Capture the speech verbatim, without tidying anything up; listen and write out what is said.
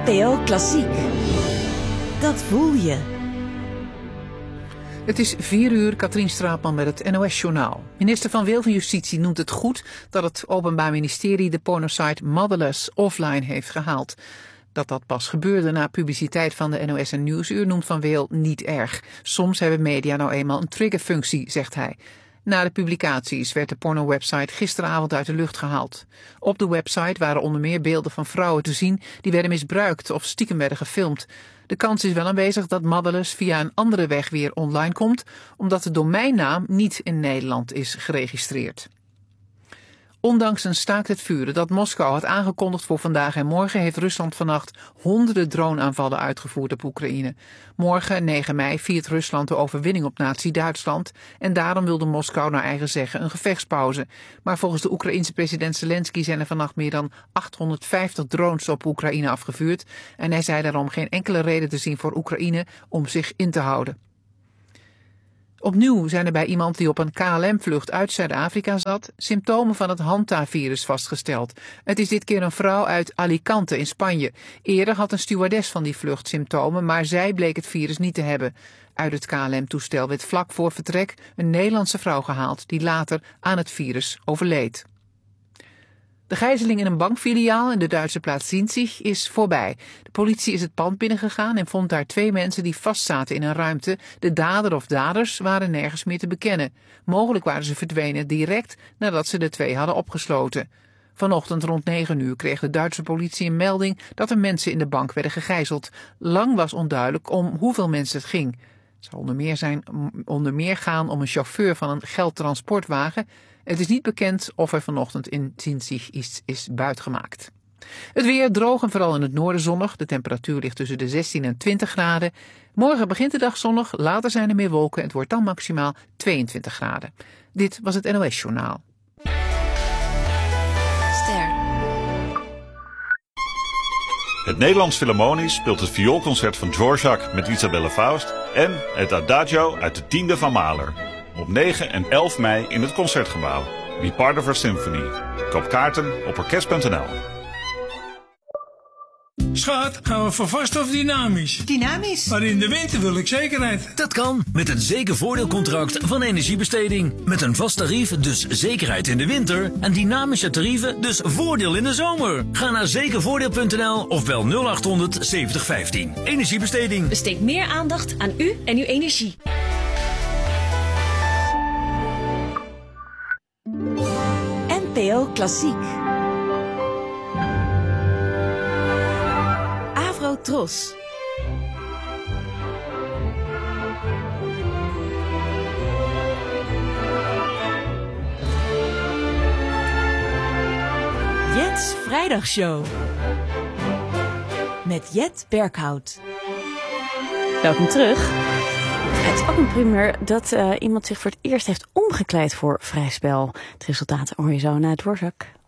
N P O Klassiek. Dat voel je. Het is vier uur, Katrien Straatman met het N O S-journaal. Minister Van Wil van Justitie noemt het goed dat het Openbaar Ministerie de pornosite Motherless offline heeft gehaald. Dat dat pas gebeurde na publiciteit van de N O S en Nieuwsuur noemt Van Wil niet erg. Soms hebben media nou eenmaal een triggerfunctie, zegt hij. Na de publicaties werd de pornowebsite gisteravond uit de lucht gehaald. Op de website waren onder meer beelden van vrouwen te zien die werden misbruikt of stiekem werden gefilmd. De kans is wel aanwezig dat Motherless via een andere weg weer online komt, omdat de domeinnaam niet in Nederland is geregistreerd. Ondanks een staakt het vuren dat Moskou had aangekondigd voor vandaag en morgen, heeft Rusland vannacht honderden droneaanvallen uitgevoerd op Oekraïne. Morgen, negen mei, viert Rusland de overwinning op nazi-Duitsland en daarom wilde Moskou naar eigen zeggen een gevechtspauze. Maar volgens de Oekraïense president Zelensky zijn er vannacht meer dan achthonderdvijftig drones op Oekraïne afgevuurd en hij zei daarom geen enkele reden te zien voor Oekraïne om zich in te houden. Opnieuw zijn er bij iemand die op een K L M-vlucht uit Zuid-Afrika zat symptomen van het Hanta-virus vastgesteld. Het is dit keer een vrouw uit Alicante in Spanje. Eerder had een stewardess van die vlucht symptomen, maar zij bleek het virus niet te hebben. Uit het K L M-toestel werd vlak voor vertrek een Nederlandse vrouw gehaald die later aan het virus overleed. De gijzeling in een bankfiliaal in de Duitse plaats Sinzig is voorbij. De politie is het pand binnengegaan en vond daar twee mensen die vastzaten in een ruimte. De dader of daders waren nergens meer te bekennen. Mogelijk waren ze verdwenen direct nadat ze de twee hadden opgesloten. Vanochtend rond negen uur kreeg de Duitse politie een melding dat er mensen in de bank werden gegijzeld. Lang was onduidelijk om hoeveel mensen het ging. Het zou onder meer, zijn, onder meer gaan om een chauffeur van een geldtransportwagen. Het is niet bekend of er vanochtend in Sinzig iets is buitgemaakt. Het weer droog en vooral in het noorden zonnig. De temperatuur ligt tussen de zestien en twintig graden. Morgen begint de dag zonnig, later zijn er meer wolken en het wordt dan maximaal tweeëntwintig graden. Dit was het N O S-journaal. Ster. Het Nederlands Philharmonisch speelt het vioolconcert van Dvorak met Isabelle Faust en het Adagio uit de tiende van Mahler. Op negen en elf mei in het Concertgebouw. Be part of our symphony. Koop kaarten op orkest punt n l. Schat, gaan we voor vast of dynamisch? Dynamisch? Maar in de winter wil ik zekerheid. Dat kan met een zeker voordeelcontract van Energiebesteding. Met een vast tarief, dus zekerheid in de winter. En dynamische tarieven, dus voordeel in de zomer. Ga naar zekervoordeel punt n l of bel nul achthonderd zeventig vijftien. Energiebesteding. Besteed meer aandacht aan u en uw energie. N P O Klassiek. Avro Tros. Jet's Vrijdagshow. Met Jet Berkhout. Welkom terug. Het is ook een primeur dat uh, iemand zich voor het eerst heeft omgekleed voor vrij spel. Het resultaat hoor je zo na het Dvorak.